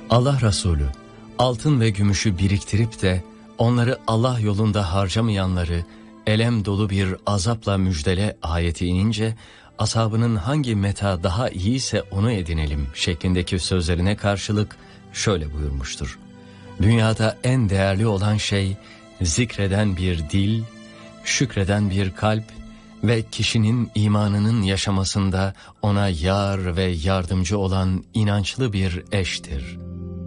Allah Resulü, altın ve gümüşü biriktirip de onları Allah yolunda harcamayanları elem dolu bir azapla müjdele ayeti inince, ashabının hangi meta daha iyiyse onu edinelim şeklindeki sözlerine karşılık şöyle buyurmuştur. Dünyada en değerli olan şey zikreden bir dil, şükreden bir kalp ve kişinin imanının yaşamasında ona yar ve yardımcı olan inançlı bir eştir.